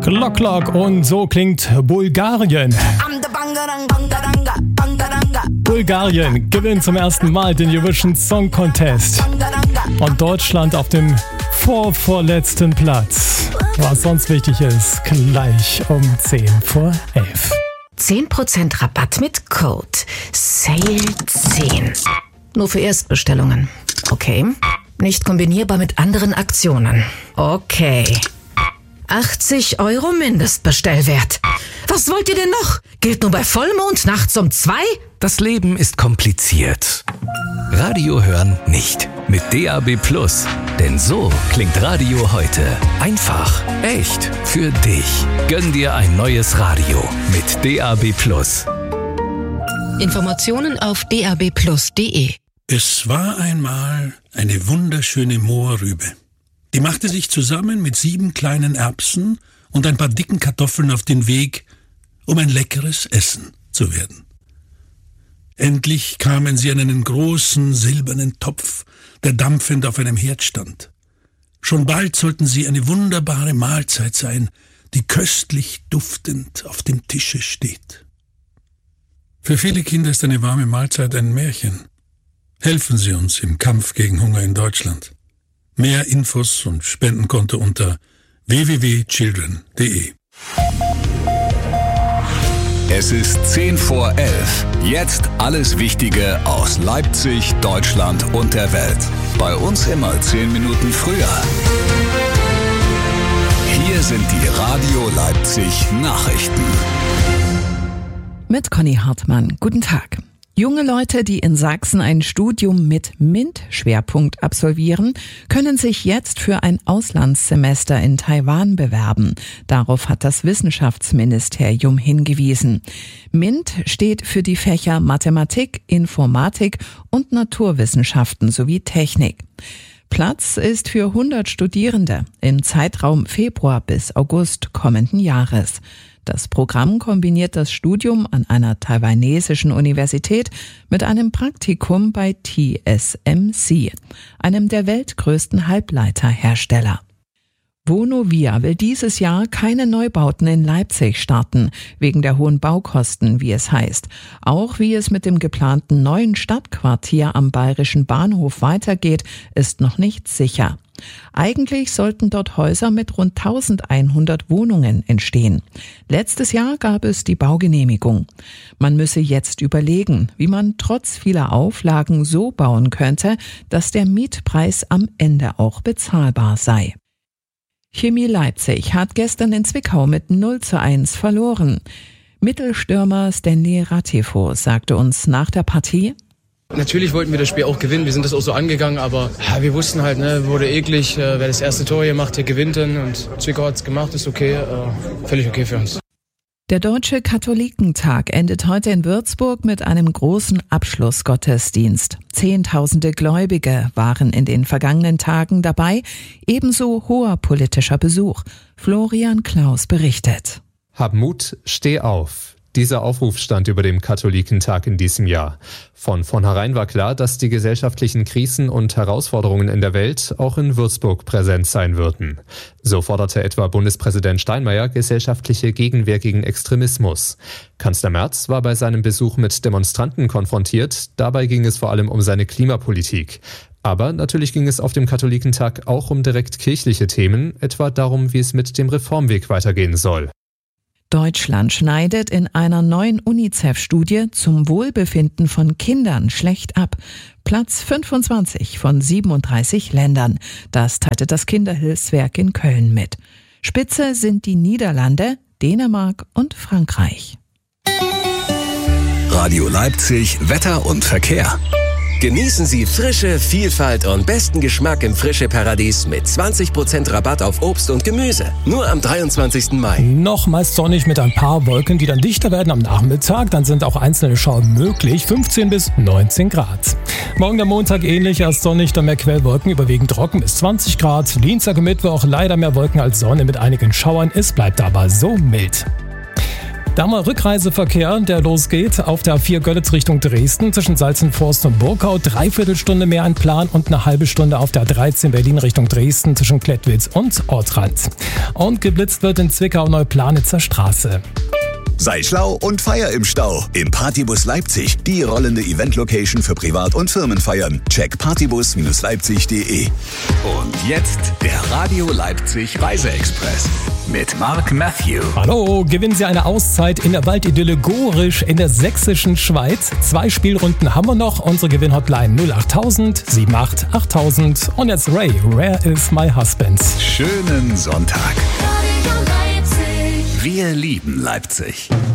Glock Glock und so klingt Bulgarien. Bulgarien gewinnt zum ersten Mal den Eurovision Song Contest und Deutschland auf dem vorvorletzten Platz. Was sonst wichtig ist, gleich um 10 vor 11. 10% Rabatt mit Code SALE10. Nur für Erstbestellungen. Okay. Nicht kombinierbar mit anderen Aktionen. Okay. 80 € Mindestbestellwert. Was wollt ihr denn noch? Gilt nur bei Vollmond nachts um 2? Das Leben ist kompliziert. Radio hören nicht. Mit DAB+. Denn so klingt Radio heute. Einfach, echt, für dich. Gönn dir ein neues Radio mit DAB+. Informationen auf dabplus.de. Es war einmal eine wunderschöne Mohrrübe. Die machte sich zusammen mit 7 kleinen Erbsen und ein paar dicken Kartoffeln auf den Weg, um ein leckeres Essen zu werden. Endlich kamen sie an einen großen silbernen Topf, der dampfend auf einem Herd stand. Schon bald sollten sie eine wunderbare Mahlzeit sein, die köstlich duftend auf dem Tische steht. Für viele Kinder ist eine warme Mahlzeit ein Märchen. Helfen Sie uns im Kampf gegen Hunger in Deutschland. Mehr Infos und Spendenkonto unter www.children.de. Es ist 10 vor 11. Jetzt alles Wichtige aus Leipzig, Deutschland und der Welt. Bei uns immer 10 Minuten früher. Hier sind die Radio Leipzig Nachrichten. Mit Conny Hartmann. Guten Tag. Junge Leute, die in Sachsen ein Studium mit MINT-Schwerpunkt absolvieren, können sich jetzt für ein Auslandssemester in Taiwan bewerben. Darauf hat das Wissenschaftsministerium hingewiesen. MINT steht für die Fächer Mathematik, Informatik und Naturwissenschaften sowie Technik. Platz ist für 100 Studierende im Zeitraum Februar bis August kommenden Jahres. Das Programm kombiniert das Studium an einer taiwanesischen Universität mit einem Praktikum bei TSMC, einem der weltgrößten Halbleiterhersteller. Vonovia will dieses Jahr keine Neubauten in Leipzig starten, wegen der hohen Baukosten, wie es heißt. Auch wie es mit dem geplanten neuen Stadtquartier am Bayerischen Bahnhof weitergeht, ist noch nicht sicher. Eigentlich sollten dort Häuser mit rund 1100 Wohnungen entstehen. Letztes Jahr gab es die Baugenehmigung. Man müsse jetzt überlegen, wie man trotz vieler Auflagen so bauen könnte, dass der Mietpreis am Ende auch bezahlbar sei. Chemie Leipzig hat gestern in Zwickau mit 0:1 verloren. Mittelstürmer Stanley Ratifo sagte uns nach der Partie: Natürlich wollten wir das Spiel auch gewinnen, wir sind das auch so angegangen, aber wir wussten halt, wurde eklig, wer das erste Tor hier macht, der gewinnt dann und Zwickau hat es gemacht, ist okay, völlig okay für uns. Der Deutsche Katholikentag endet heute in Würzburg mit einem großen Abschlussgottesdienst. Zehntausende Gläubige waren in den vergangenen Tagen dabei, ebenso hoher politischer Besuch. Florian Klaus berichtet. Hab Mut, steh auf. Dieser Aufruf stand über dem Katholikentag in diesem Jahr. Von vornherein war klar, dass die gesellschaftlichen Krisen und Herausforderungen in der Welt auch in Würzburg präsent sein würden. So forderte etwa Bundespräsident Steinmeier gesellschaftliche Gegenwehr gegen Extremismus. Kanzler Merz war bei seinem Besuch mit Demonstranten konfrontiert. Dabei ging es vor allem um seine Klimapolitik. Aber natürlich ging es auf dem Katholikentag auch um direkt kirchliche Themen, etwa darum, wie es mit dem Reformweg weitergehen soll. Deutschland schneidet in einer neuen UNICEF-Studie zum Wohlbefinden von Kindern schlecht ab. Platz 25 von 37 Ländern. Das teilte das Kinderhilfswerk in Köln mit. Spitze sind die Niederlande, Dänemark und Frankreich. Radio Leipzig, Wetter und Verkehr. Genießen Sie Frische, Vielfalt und besten Geschmack im Frische-Paradies mit 20% Rabatt auf Obst und Gemüse. Nur am 23. Mai. Noch meist sonnig mit ein paar Wolken, die dann dichter werden am Nachmittag. Dann sind auch einzelne Schauer möglich, 15 bis 19 Grad. Morgen der Montag ähnlich, erst sonnig, dann mehr Quellwolken, überwiegend trocken bis 20 Grad. Dienstag und Mittwoch leider mehr Wolken als Sonne mit einigen Schauern. Es bleibt aber so mild. Da haben wir Rückreiseverkehr, der losgeht auf der A4 Görlitz Richtung Dresden zwischen Salzenforst und Burgau. 3/4 Stunde mehr ein Plan und eine halbe Stunde auf der 13 Berlin Richtung Dresden zwischen Klettwitz und Ortrand. Und geblitzt wird in Zwickau-Neuplanitzer Straße. Sei schlau und feier im Stau. Im Partybus Leipzig, die rollende Event-Location für Privat- und Firmenfeiern. Check partybus-leipzig.de. Und jetzt der Radio Leipzig Reiseexpress mit Mark Matthew. Hallo, gewinnen Sie eine Auszeit in der Waldidylle Gorisch in der sächsischen Schweiz. 2 Spielrunden haben wir noch. Unsere Gewinnhotline 08000 78 8000. Und jetzt Ray, Where is my husband? Schönen Sonntag. Wir lieben Leipzig.